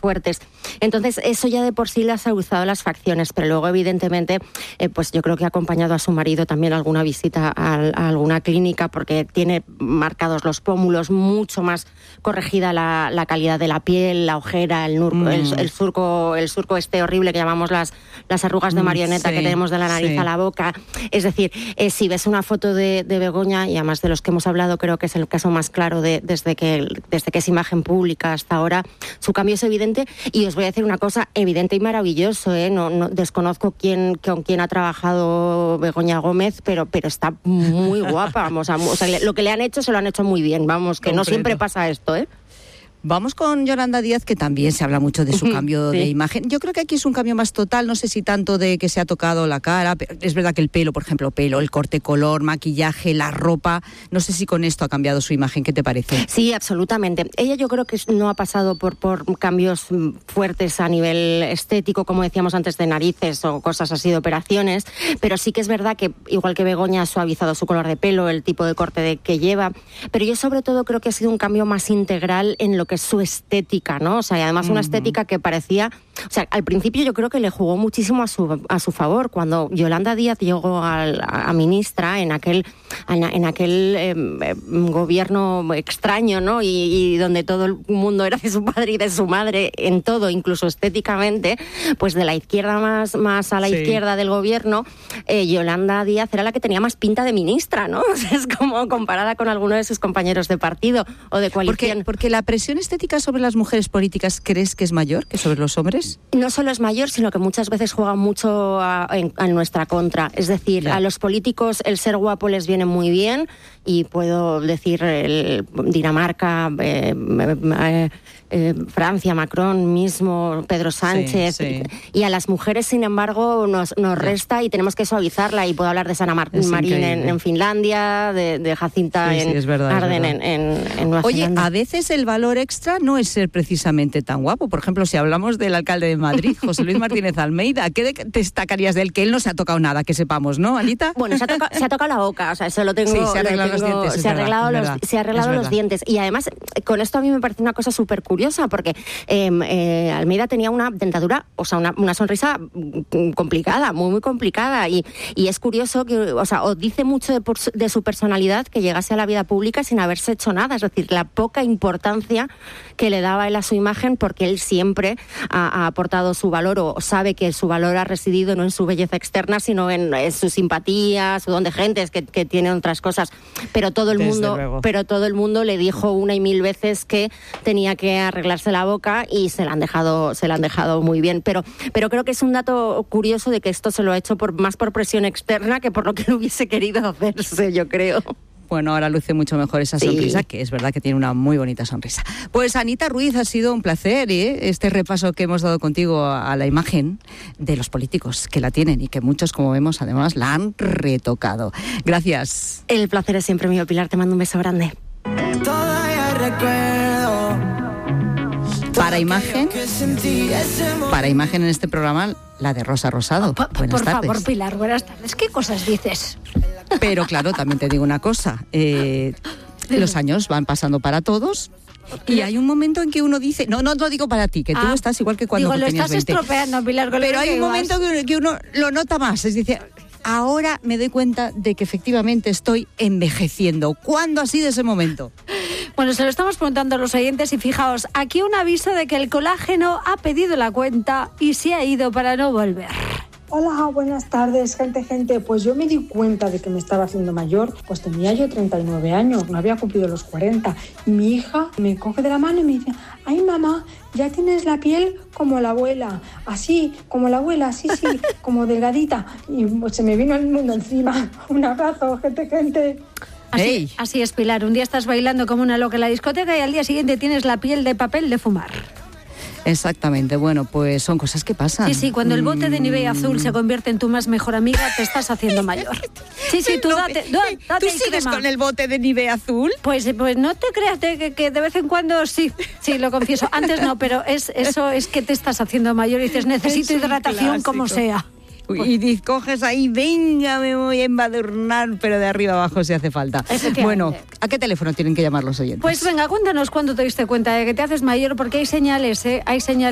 fuertes. Entonces, eso ya de por sí le ha aguzado las facciones, pero luego, evidentemente, pues yo creo que ha acompañado a su marido también a alguna visita a alguna clínica, porque tiene marcados los pómulos, mucho más corregida la calidad de la piel, la ojera, el surco este horrible que llamamos las arrugas de marioneta que tenemos de la nariz a la boca. Es decir, si ves una foto de Begoña, y además de los que hemos hablado, creo que es el caso más claro desde que es imagen pública hasta ahora, su cambio es evidente. Y os voy a decir una cosa, evidente y maravilloso, no desconozco con quién ha trabajado Begoña Gómez, pero está muy guapa, vamos, o sea, lo que le han hecho se lo han hecho muy bien, vamos, que no siempre pasa esto, Vamos con Yolanda Díaz, que también se habla mucho de su cambio de imagen. Yo creo que aquí es un cambio más total, no sé si tanto de que se ha tocado la cara, es verdad que el pelo, por ejemplo, el corte, color, maquillaje, la ropa, no sé si con esto ha cambiado su imagen, ¿qué te parece? Sí, absolutamente. Ella yo creo que no ha pasado por cambios fuertes a nivel estético, como decíamos antes, de narices o cosas así, de operaciones, pero sí que es verdad que, igual que Begoña, ha suavizado su color de pelo, el tipo de corte que lleva, pero yo sobre todo creo que ha sido un cambio más integral en lo que es su estética, ¿no? O sea, y además una estética que parecía... O sea, al principio yo creo que le jugó muchísimo a su favor. Cuando Yolanda Díaz llegó a ministra en aquel gobierno extraño, ¿no? Y donde todo el mundo era de su padre y de su madre en todo, incluso estéticamente, pues de la izquierda más a la izquierda del gobierno, Yolanda Díaz era la que tenía más pinta de ministra, ¿no? O sea, es como comparada con alguno de sus compañeros de partido o de coalición. Porque la presión estética sobre las mujeres políticas, ¿crees que es mayor que sobre los hombres? No solo es mayor, sino que muchas veces juega mucho en nuestra contra. Es decir, a los políticos el ser guapo les viene muy bien, y puedo decir Dinamarca, Francia, Macron mismo, Pedro Sánchez, y a las mujeres, sin embargo, nos resta y tenemos que suavizarla. Y puedo hablar de Sanna Marin en Finlandia, de Jacinta Ardern en Nueva Zelanda. Oye, a veces el valor extra no es ser precisamente tan guapo. Por ejemplo, si hablamos del alcalde de Madrid, José Luis Martínez Almeida, ¿qué destacarías de él? Que él no se ha tocado nada, que sepamos, ¿no, Anita? Bueno, se ha tocado la boca, o sea, eso lo tengo... Sí, se ha arreglado los dientes, se ha arreglado los dientes. Y además, con esto a mí me parece una cosa súper curiosa, porque Almeida tenía una dentadura, o sea, una sonrisa complicada, muy, muy complicada. Y es curioso que, o sea, os dice mucho de su personalidad que llegase a la vida pública sin haberse hecho nada. Es decir, la poca importancia que le daba él a su imagen, porque él siempre ha aportado su valor, o sabe que su valor ha residido no en su belleza externa, sino en su simpatía, su don de gentes, que tiene otras cosas. Pero todo el mundo le dijo una y mil veces que tenía que arreglarse la boca, y se la han dejado muy bien. Pero creo que es un dato curioso de que esto se lo ha hecho más por presión externa que por lo que él hubiese querido hacerse, yo creo. Bueno, ahora luce mucho mejor esa sonrisa, que es verdad que tiene una muy bonita sonrisa. Pues Anita Ruiz, ha sido un placer este repaso que hemos dado contigo a la imagen de los políticos que la tienen, y que muchos, como vemos, además la han retocado. Gracias. El placer es siempre mío, Pilar, te mando un beso grande. Para imagen en este programa, la de Rosa Rosado. Buenas tardes. Por favor, Pilar, buenas tardes. ¿Qué cosas dices? Pero claro, también te digo una cosa. Los años van pasando para todos. Y hay un momento en que uno dice... No lo digo para ti, que tú estás igual que cuando tú tenías 20. Lo estás estropeando, Pilar. Pero hay un momento que uno lo nota más. Es decir, ahora me doy cuenta de que efectivamente estoy envejeciendo. ¿Cuándo ha sido ese momento? Bueno, se lo estamos preguntando a los oyentes, y fijaos, aquí un aviso de que el colágeno ha pedido la cuenta y se ha ido para no volver. Hola, buenas tardes, gente. Pues yo me di cuenta de que me estaba haciendo mayor, pues tenía yo 39 años, no había cumplido los 40. Y mi hija me coge de la mano y me dice: ay, mamá, ya tienes la piel como la abuela, así, como la abuela, sí, como delgadita. Y pues se me vino el mundo encima. Un abrazo, gente. Así es, Pilar. Un día estás bailando como una loca en la discoteca y al día siguiente tienes la piel de papel de fumar. Exactamente, bueno, pues son cosas que pasan. Sí, cuando el bote de Nivea azul se convierte en tu más mejor amiga, te estás haciendo mayor. Sí, tú date ¿Tú sigues con el bote de Nivea azul? Pues no te creas que de vez en cuando sí, lo confieso. Antes no, pero eso es que te estás haciendo mayor y dices, necesito hidratación como sea. Y coges ahí, venga, me voy a embadurnar, pero de arriba abajo si hace falta. Bueno, ¿a qué teléfono tienen que llamar los oyentes? Pues venga, cuéntanos cuándo te diste cuenta de que te haces mayor, porque hay señales,